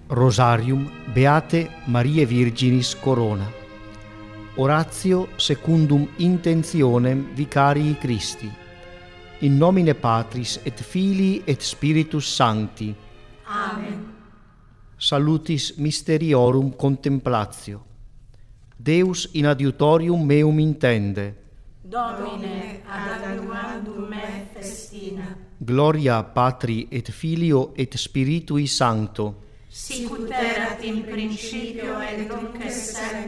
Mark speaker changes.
Speaker 1: Rosarium Beate Mariae Virginis Corona. Oratio secundum intentionem Vicarii Christi. In nomine Patris et Filii et Spiritus Sancti.
Speaker 2: Amen.
Speaker 1: Salutis mysteriorum contemplatio. Deus in adiutorium meum intende.
Speaker 2: Domine ad adiuvandum me festina.
Speaker 1: Gloria Patri et Filio et Spiritui Sancto.
Speaker 2: Sicut erat in principio et nunc et